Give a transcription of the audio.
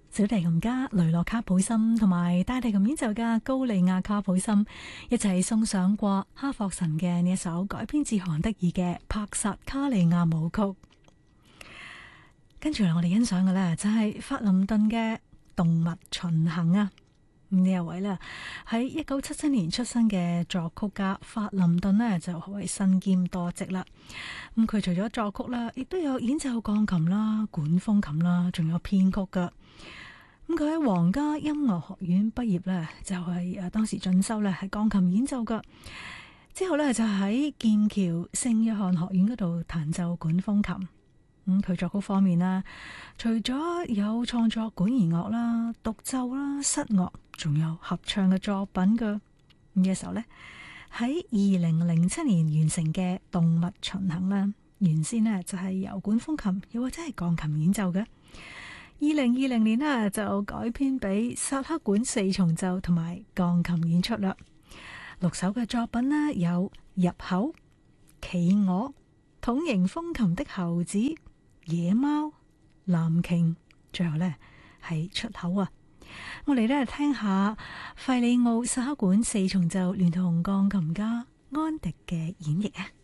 小提琴家雷諾卡普森同埋大提琴演奏家高利亞卡普森一齊送上過哈霍臣嘅呢一首改編自韓德爾嘅帕薩卡利亞舞曲。跟住嚟我哋欣賞嘅呢，就係法林頓嘅動物巡行啊！呢一位呢，喺1977年出生嘅作曲家法林頓呢，就可謂身兼多職啦。咁佢除咗作曲啦，亦都有演奏鋼琴啦、管風琴啦，仲有編曲噶。咁佢喺皇家音樂學院畢業呢，就係當時進修呢係鋼琴演奏噶。之後呢，就喺劍橋聖約翰學院嗰度彈奏管風琴。佢作曲方面啦，除咗有創作管弦樂啦、獨奏啦、室樂，仲有合唱嘅作品噶。呢一首呢，喺2007年完成嘅《動物巡行》啦，原先呢就係由管風琴又或者係鋼琴演奏嘅。2020年呢就改編俾薩克管四重奏同埋鋼琴演出啦。6首嘅作品呢，有入口、企鵝、筒形風琴的猴子、野貓、藍鯨，最後呢係出口啊！我哋呢聽下費里奧薩克管四重奏聯同鋼琴家安迪嘅演繹啊！